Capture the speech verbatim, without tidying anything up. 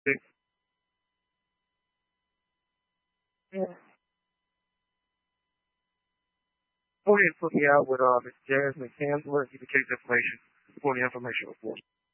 Yeah. Go ahead and put me out with uh, Miss Jasmine Candler. You can take the information for the information report.